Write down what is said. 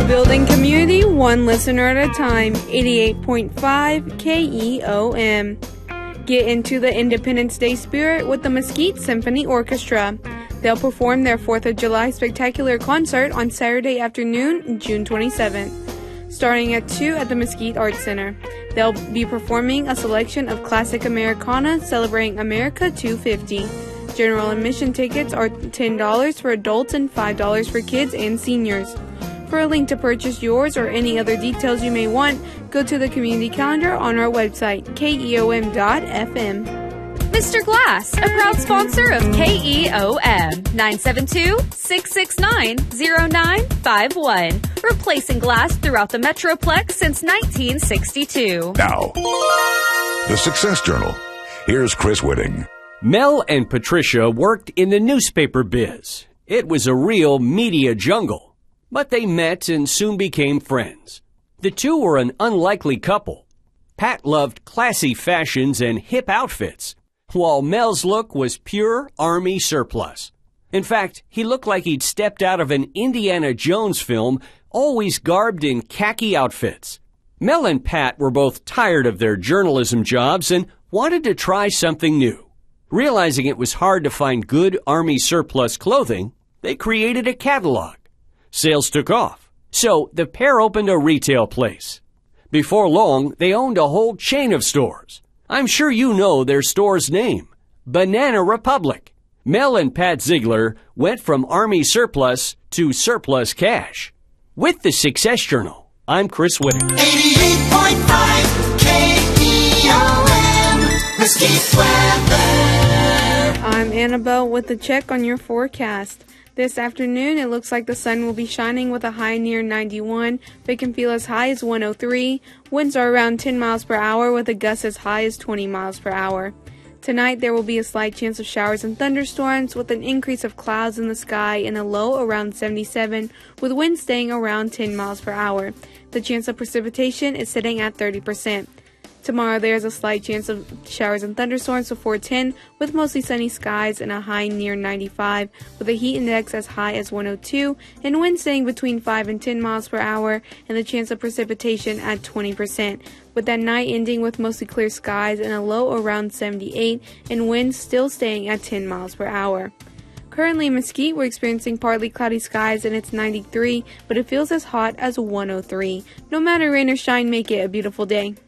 Building community one listener at a time. 88.5 KEOM. Get into the Independence Day spirit with the Mesquite Symphony Orchestra. They'll perform their 4th of July spectacular concert on Saturday afternoon, June 27th, starting at 2 at the Mesquite Arts Center. They'll be performing a selection of classic Americana celebrating America 250. General admission tickets are $10 for adults and $5 for kids and seniors. For a link to purchase yours or any other details you may want, go to the community calendar on our website, keom.fm. Mr. Glass, a proud sponsor of KEOM, 972-669-0951, replacing glass throughout the Metroplex since 1962. Now, the Success Journal. Here's Chris Whitting. Mel and Patricia worked in the newspaper biz. It was a real media jungle. But they met and soon became friends. The two were an unlikely couple. Pat loved classy fashions and hip outfits, while Mel's look was pure Army surplus. In fact, he looked like he'd stepped out of an Indiana Jones film, always garbed in khaki outfits. Mel and Pat were both tired of their journalism jobs and wanted to try something new. Realizing it was hard to find good Army surplus clothing, they created a catalog. Sales took off, so the pair opened a retail place. Before long, they owned a whole chain of stores. I'm sure you know their store's name, Banana Republic. Mel and Pat Ziegler went from Army surplus to surplus cash. With the Success Journal, I'm Chris Whitting. 88.5 KEOM, Mesquite weather. I'm Annabelle with a check on your forecast. This afternoon, it looks like the sun will be shining with a high near 91, but it can feel as high as 103. Winds are around 10 miles per hour with a gust as high as 20 miles per hour. Tonight, there will be a slight chance of showers and thunderstorms with an increase of clouds in the sky and a low around 77, with winds staying around 10 miles per hour. The chance of precipitation is sitting at 30%. Tomorrow, there is a slight chance of showers and thunderstorms before 10, with mostly sunny skies and a high near 95, with a heat index as high as 102, and winds staying between 5 and 10 miles per hour, and the chance of precipitation at 20%, with that night ending with mostly clear skies and a low around 78, and winds still staying at 10 miles per hour. Currently in Mesquite, we're experiencing partly cloudy skies and it's 93, but it feels as hot as 103. No matter rain or shine, make it a beautiful day.